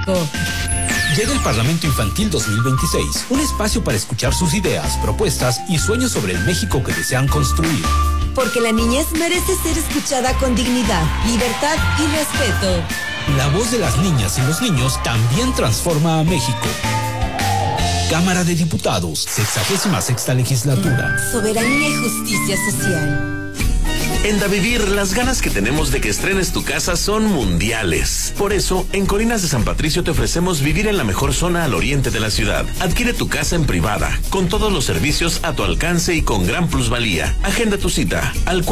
México. Llega el Parlamento Infantil 2026, un espacio para escuchar sus ideas, propuestas y sueños sobre el México que desean construir. Porque la niñez merece ser escuchada con dignidad, libertad y respeto. La voz de las niñas y los niños también transforma a México. Cámara de Diputados, 66ª legislatura. Soberanía y justicia social. En Davivir, las ganas que tenemos de que estrenes tu casa son mundiales. Por eso, en Colinas de San Patricio te ofrecemos vivir en la mejor zona al oriente de la ciudad. Adquiere tu casa en privada, con todos los servicios a tu alcance y con gran plusvalía. Agenda tu cita al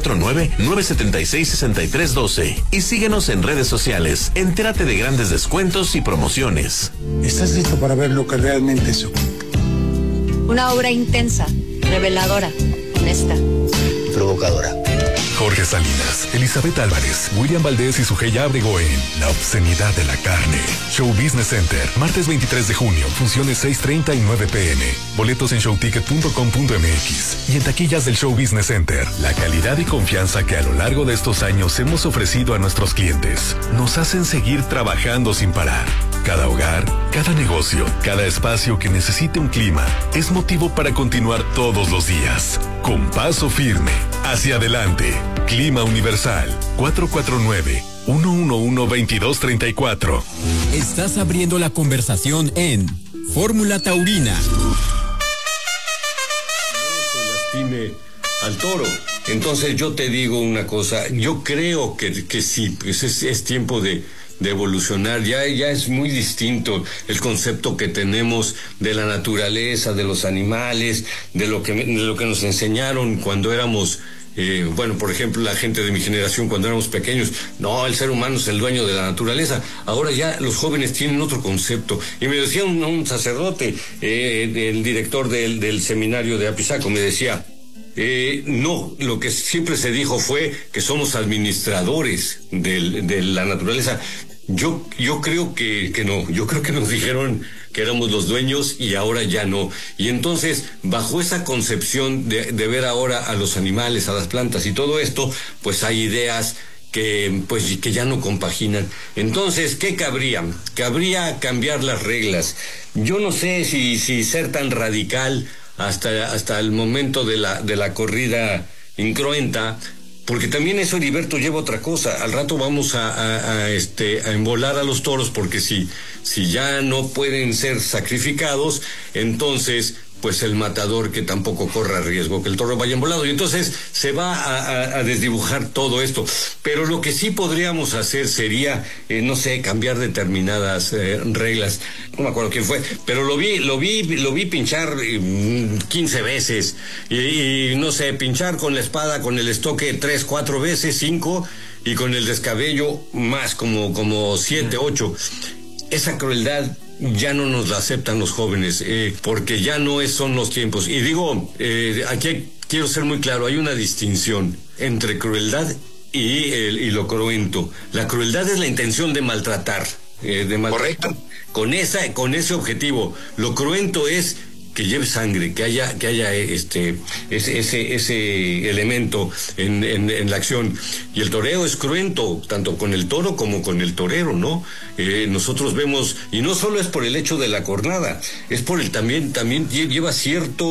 449-976-6312 y síguenos en redes sociales. Entérate de grandes descuentos y promociones. ¿Estás listo para ver lo que realmente es? Una obra intensa, reveladora, honesta, provocadora. Jorge Salinas, Elizabeth Álvarez, William Valdés y Sujeiya Abrego en La obscenidad de la carne. Show Business Center, martes 23 de junio, funciones 6:30 y 9 p.m. Boletos en showticket.com.mx y en taquillas del Show Business Center. La calidad y confianza que a lo largo de estos años hemos ofrecido a nuestros clientes nos hacen seguir trabajando sin parar. Cada hogar, cada negocio, cada espacio que necesite un clima es motivo para continuar todos los días. Con paso firme, hacia adelante. Clima Universal, 449-111-2234. Estás abriendo la conversación en Fórmula Taurina. Se lastime al toro. Entonces yo te digo una cosa, yo creo que sí, pues es tiempo de evolucionar. Ya es muy distinto el concepto que tenemos de la naturaleza, de los animales, de lo que nos enseñaron cuando éramos por ejemplo, la gente de mi generación cuando éramos pequeños, no, el ser humano es el dueño de la naturaleza. Ahora ya los jóvenes tienen otro concepto. Y me decía un sacerdote, el director del seminario de Apizaco, me decía, no, lo que siempre se dijo fue que somos administradores de la naturaleza. Yo creo que no, yo creo que nos dijeron que éramos los dueños y ahora ya no. Y entonces, bajo esa concepción de ver ahora a los animales, a las plantas y todo esto, pues hay ideas que ya no compaginan. Entonces, ¿qué cabría? Cabría cambiar las reglas. Yo no sé si ser tan radical hasta el momento de la corrida incruenta, porque también eso, Heriberto, lleva otra cosa. Al rato vamos a embolar a los toros, porque si ya no pueden ser sacrificados, entonces pues el matador que tampoco corra riesgo que el toro vaya embolado, y entonces se va a desdibujar todo esto. Pero lo que sí podríamos hacer sería, no sé, cambiar determinadas reglas. No me acuerdo quién fue, pero lo vi pinchar 15 veces, y no sé, pinchar con la espada, con el estoque 3, 4 veces, 5, y con el descabello más, como 7, 8. Esa crueldad ya no nos la aceptan los jóvenes, porque ya no son los tiempos. Y digo, aquí quiero ser muy claro, hay una distinción entre crueldad y lo cruento. La crueldad es la intención de maltratar. Correcto. Con ese objetivo. Lo cruento es que lleve sangre, que haya ese elemento en la acción. Y el toreo es cruento, tanto con el toro como con el torero, ¿no? Nosotros vemos, y no solo es por el hecho de la cornada, es por el también lleva cierta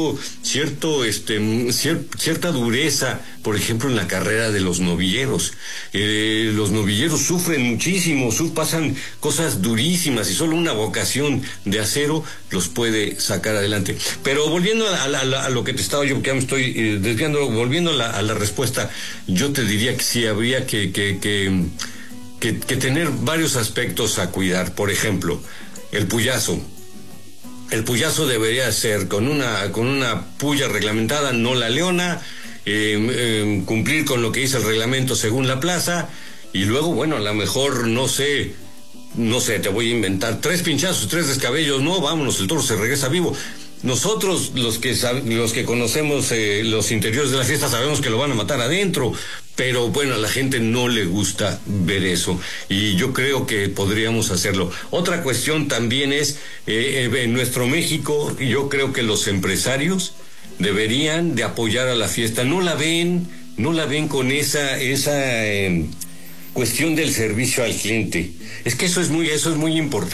dureza, por ejemplo, en la carrera de los novilleros. Los novilleros sufren muchísimo, pasan cosas durísimas, y solo una vocación de acero los puede sacar adelante. Pero volviendo a lo que te estaba yo, que ya me estoy desviando, volviendo a la respuesta, yo te diría que sí habría que tener varios aspectos a cuidar. Por ejemplo, el puyazo. El puyazo debería ser con una puya reglamentada, no la leona, cumplir con lo que dice el reglamento según la plaza, y luego, bueno, a lo mejor, no sé, te voy a inventar 3 pinchazos, 3 descabellos, no, vámonos, el toro se regresa vivo. Nosotros, los que conocemos los interiores de la fiesta, sabemos que lo van a matar adentro, pero bueno, a la gente no le gusta ver eso, y yo creo que podríamos hacerlo. Otra cuestión también es, en nuestro México, yo creo que los empresarios deberían de apoyar a la fiesta. No la ven con esa cuestión del servicio al cliente. Es que eso es muy importante.